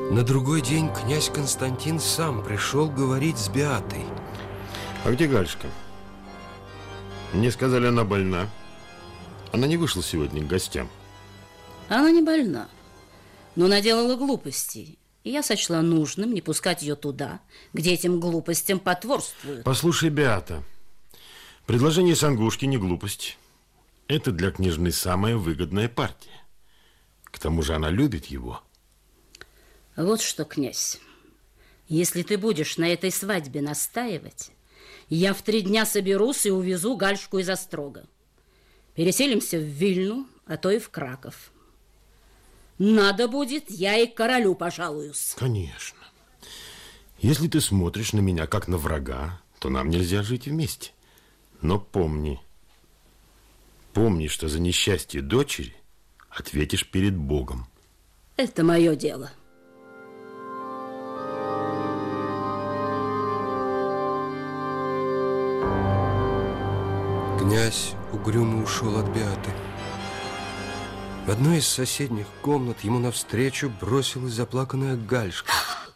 На другой день князь Константин сам пришел говорить с Беатой. А где Галюшка? Мне сказали, она больна. Она не вышла сегодня к гостям. Она не больна, но наделала глупостей. И я сочла нужным не пускать ее туда, где этим глупостям потворствуют. Послушай, Беата, предложение Сангушки не глупость. Это для княжны самая выгодная партия. К тому же она любит его. Вот что, князь, если ты будешь на этой свадьбе настаивать, я в 3 дня соберусь и увезу Галюшку из Острога. Переселимся в Вильну, а то и в Краков. Надо будет, я и королю пожалуюсь. Конечно. Если ты смотришь на меня как на врага, то нам нельзя жить вместе. Но помни, что за несчастье дочери ответишь перед Богом. Это мое дело. Князь угрюмо ушел от Беаты. В одной из соседних комнат ему навстречу бросилась заплаканная Галюшка.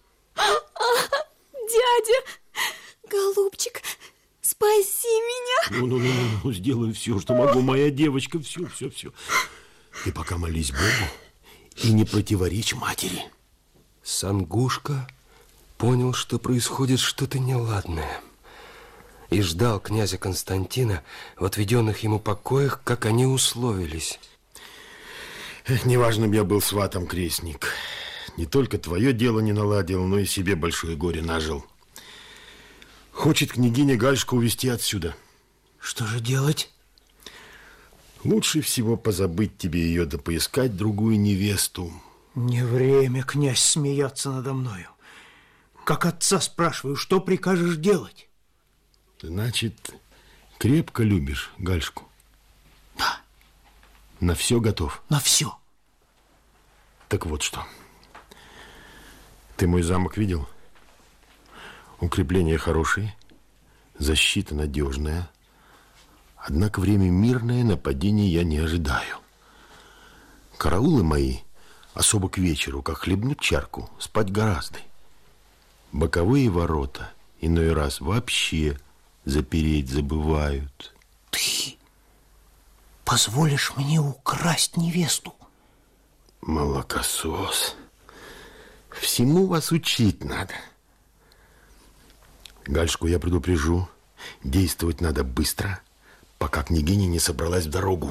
Дядя, голубчик, спаси меня. Ну, сделаю все, что могу, моя девочка, все. Ты пока молись Богу и не противоречь матери. Сангушка понял, что происходит что-то неладное, и ждал князя Константина в отведенных ему покоях, как они условились. Неважно б я был сватом, крестник. Не только твое дело не наладил, но и себе большое горе нажил. Хочет княгиня Галюшку увезти отсюда. Что же делать? Лучше всего позабыть тебе ее, да поискать другую невесту. Не время, князь, смеяться надо мною. Как отца спрашиваю, что прикажешь делать? Значит, крепко любишь Галюшку? Да. На все готов? На все. Так вот что. Ты мой замок видел? Укрепления хорошие, защита надежная. Однако время мирное, нападений я не ожидаю. Караулы мои особо к вечеру, как хлебнут чарку, спать гораздо. Боковые ворота иной раз вообще запереть забывают. Ты позволишь мне украсть невесту? Молокосос. Всему вас учить надо. Галюшку я предупрежу. Действовать надо быстро, пока княгиня не собралась в дорогу.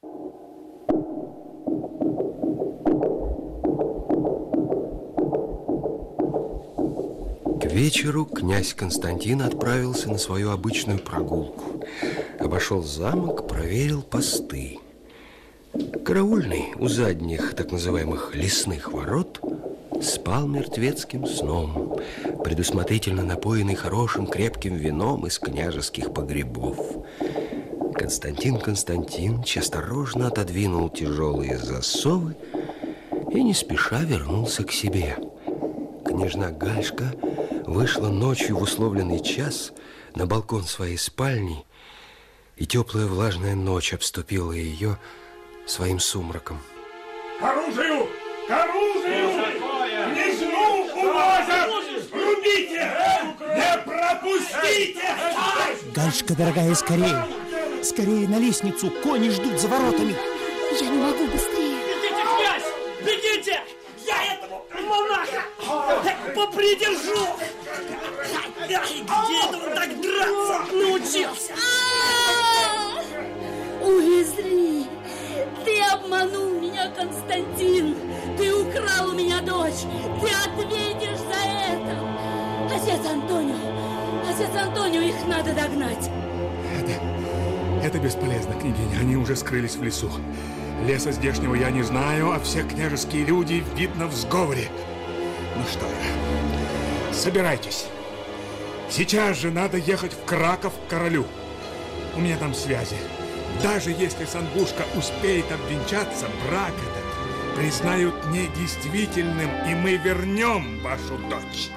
К вечеру князь Константин отправился на свою обычную прогулку. Обошел замок, проверил посты. Караульный у задних, так называемых, лесных ворот спал мертвецким сном, предусмотрительно напоенный хорошим крепким вином из княжеских погребов. Константин Константинович осторожно отодвинул тяжелые засовы и не спеша вернулся к себе. Княжна Галюшка вышла ночью в условленный час на балкон своей спальни, и теплая влажная ночь обступила ее своим сумраком. К оружию! К оружию! Княжну увозят! Рубите! Не пропустите! Галюшка, дорогая, скорее! Скорее на лестницу! Кони ждут за воротами! Я не могу быстрее. Бегите, князь! Бегите! Я этого монаха попридержу! Где это он так драться научился? Уизри! Ты обманул меня, Константин! Ты украл у меня дочь! Ты ответишь за это! Отец Антонио, их надо догнать! Это бесполезно, княгиня. Они уже скрылись в лесу. Леса здешнего я не знаю, а все княжеские люди, видно, в сговоре. Ну что же, собирайтесь. Сейчас же надо ехать в Краков к королю. У меня там связи. Даже если Сангушка успеет обвенчаться, брак этот признают недействительным, и мы вернем вашу дочь.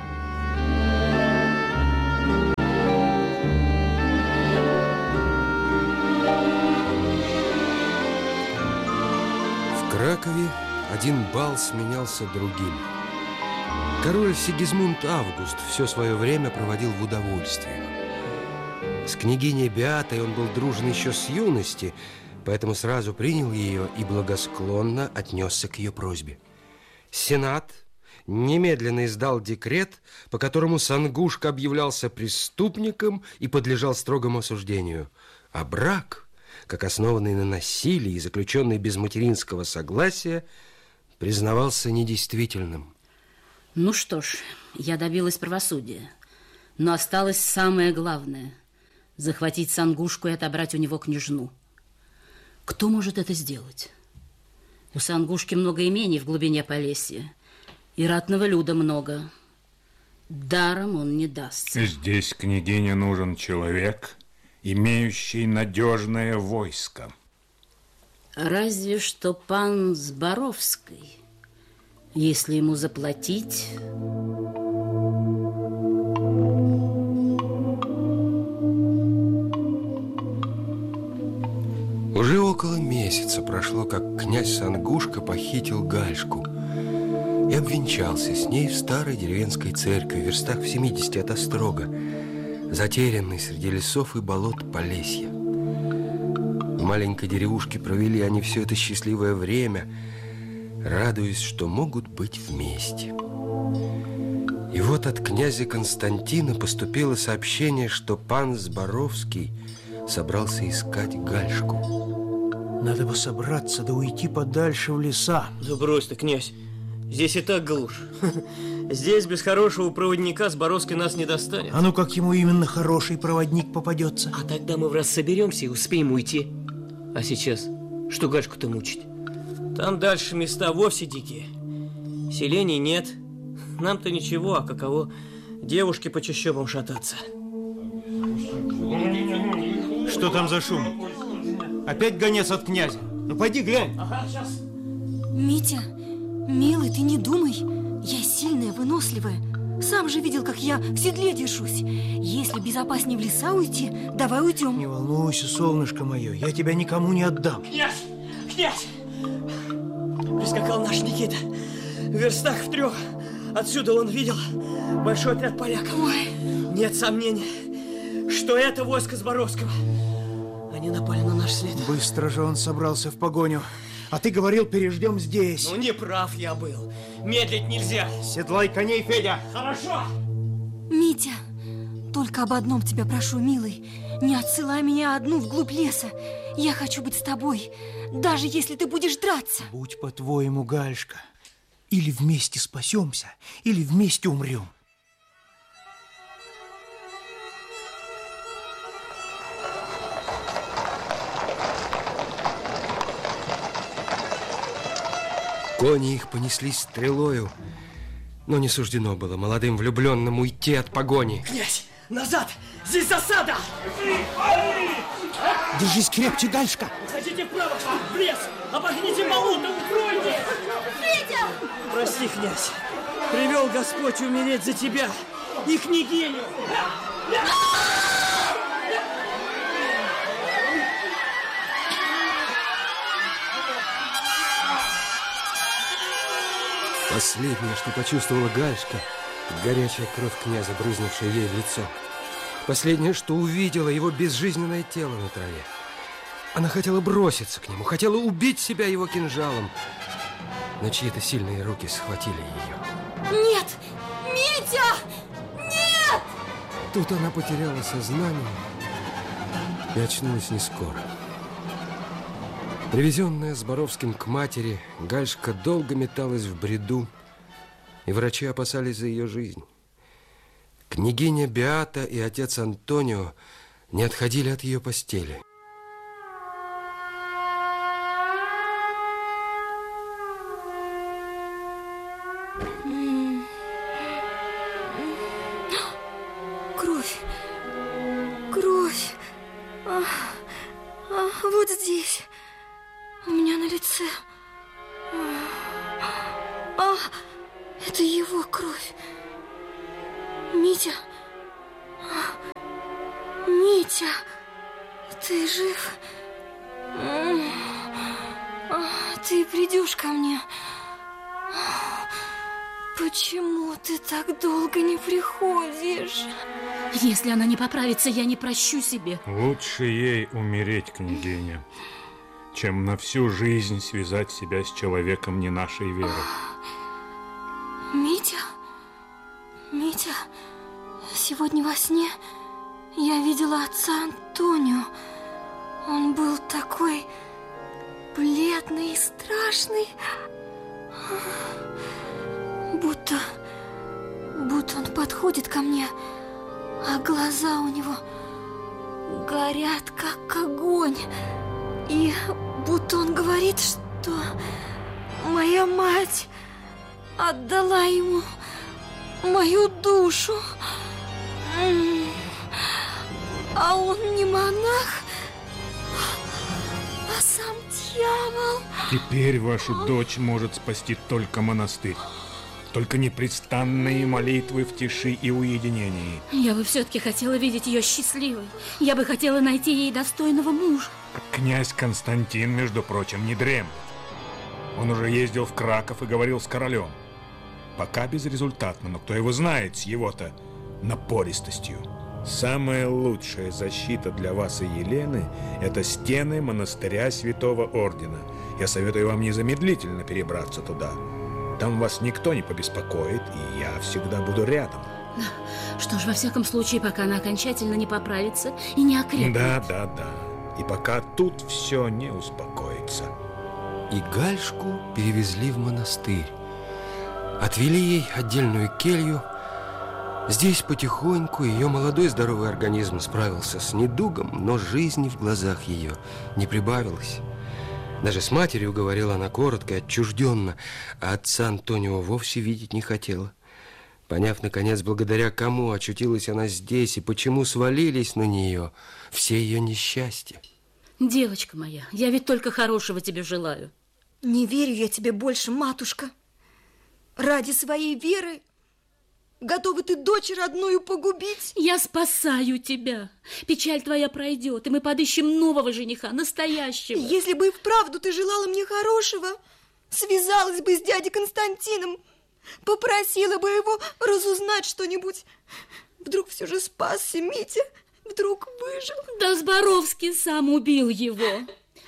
В Кракове один бал сменялся другим. Король Сигизмунд Август все свое время проводил в удовольствиях. С княгиней Беатой он был дружен еще с юности, поэтому сразу принял ее и благосклонно отнесся к ее просьбе. Сенат немедленно издал декрет, по которому Сангушка объявлялся преступником и подлежал строгому осуждению. А брак, как основанный на насилии и заключенный без материнского согласия, признавался недействительным. Ну что ж, я добилась правосудия. Но осталось самое главное – захватить Сангушку и отобрать у него княжну. Кто может это сделать? У Сангушки много имений в глубине Полесья, и ратного люда много. Даром он не дастся. Здесь, княгине, нужен человек, имеющий надежное войско. Разве что пан Зборовский, если ему заплатить... Уже около месяца прошло, как князь Сангушка похитил Гальшку и обвенчался с ней в старой деревенской церкви, в верстах в 70 от Острога, затерянной среди лесов и болот Полесья. В маленькой деревушке провели они все это счастливое время, радуясь, что могут быть вместе. И вот от князя Константина поступило сообщение, что пан Зборовский собрался искать Гальшку. Надо бы собраться да уйти подальше в леса. Да брось ты, князь, здесь и так глушь. Здесь без хорошего проводника Зборовский нас не достанет. А ну как ему именно хороший проводник попадется? А тогда мы в раз соберемся и успеем уйти. А сейчас что Гальшку-то мучить? Там дальше места вовсе дикие. Селений нет. Нам-то ничего, а каково девушке по чащобам шататься. Что там за шум? Опять гонец от князя? Ну пойди глянь. Ага, сейчас. Митя, милый, ты не думай. Я сильная, выносливая. Сам же видел, как я в седле держусь. Если безопаснее в леса уйти, давай уйдем. Не волнуйся, солнышко мое, я тебя никому не отдам. Князь! Князь! Прискакал наш Никита. В верстах в 3. Отсюда он видел большой отряд поляков. Ой. Нет сомнения, что это войско Зборовского. Они напали на наш след. Быстро же он собрался в погоню. А ты говорил, переждем здесь. Ну, не прав я был. Медлить нельзя. Седлай коней, Федя. Хорошо. Митя, только об одном тебя прошу, милый. Не отсылай меня одну вглубь леса. Я хочу быть с тобой, даже если ты будешь драться. Будь по-твоему, Гальшка. Или вместе спасемся, или вместе умрем. Кони их понеслись стрелою, но не суждено было молодым влюбленным уйти от погони. Князь, назад! Здесь засада! Держись крепче, Гальшка! Хотите вправо, в лес! Обогните болото, укройте! Федя! Прости, князь, привел Господь умереть за тебя и княгиню! Последнее, что почувствовала Гальшка, горячая кровь князя, брызнувшая ей в лицо. Последнее, что увидела, его безжизненное тело на траве. Она хотела броситься к нему, хотела убить себя его кинжалом, но чьи-то сильные руки схватили ее. Нет! Митя! Нет! Тут она потеряла сознание и очнулась не скоро. Привезенная Зборовским к матери, Гальшка долго металась в бреду, и врачи опасались за ее жизнь. Княгиня Беата и отец Антонио не отходили от ее постели. Кровь. Кровь. Вот здесь. У меня на лице. Это его кровь. Митя. Митя, ты жив? Ты придешь ко мне? Почему ты так долго не приходишь? Если она не поправится, я не прощу себе. Лучше ей умереть, княгиня, чем на всю жизнь связать себя с человеком не нашей веры. Митя, сегодня во сне я видела отца Антонио. Он был такой бледный и страшный, будто он подходит ко мне, а глаза у него горят, как огонь. И будто он говорит, что моя мать отдала ему мою душу. А он не монах, а сам дьявол. Теперь вашу дочь может спасти только монастырь. Только непрестанные молитвы в тиши и уединении. Я бы все-таки хотела видеть ее счастливой. Я бы хотела найти ей достойного мужа. Князь Константин, между прочим, не дремлет. Он уже ездил в Краков и говорил с королем. Пока безрезультатно, но кто его знает с его-то напористостью. Самая лучшая защита для вас и Елены – это стены монастыря Святого Ордена. Я советую вам незамедлительно перебраться туда. Там вас никто не побеспокоит, и я всегда буду рядом. Что ж, во всяком случае, пока она окончательно не поправится и не окрепнет. Да. И пока тут все не успокоится. И Гальшку перевезли в монастырь. Отвели ей отдельную келью. Здесь потихоньку ее молодой здоровый организм справился с недугом, но жизни в глазах ее не прибавилось. Даже с матерью говорила она коротко и отчужденно, а отца Антонио вовсе видеть не хотела. Поняв, наконец, благодаря кому очутилась она здесь и почему свалились на нее все ее несчастья. Девочка моя, я ведь только хорошего тебе желаю. Не верю я тебе больше, матушка. Ради своей веры готова ты дочь родную погубить? Я спасаю тебя. Печаль твоя пройдет, и мы подыщем нового жениха, настоящего. Если бы и вправду ты желала мне хорошего, связалась бы с дядей Константином, попросила бы его разузнать что-нибудь. Вдруг все же спасся Митя, вдруг выжил. Да Зборовский сам убил его.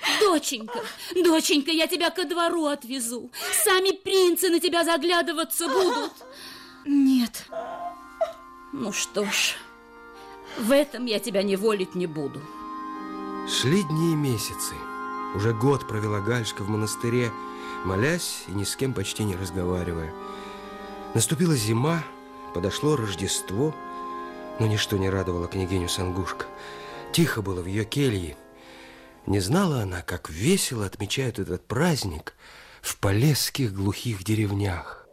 Доченька, я тебя ко двору отвезу. Сами принцы на тебя заглядываться будут. Нет. Ну что ж, в этом я тебя неволить не буду. Шли дни и месяцы. Уже год провела Гальшка в монастыре, молясь и ни с кем почти не разговаривая. Наступила зима, подошло Рождество, но ничто не радовало княгиню Сангушко. Тихо было в ее келье. Не знала она, как весело отмечают этот праздник в полесских глухих деревнях.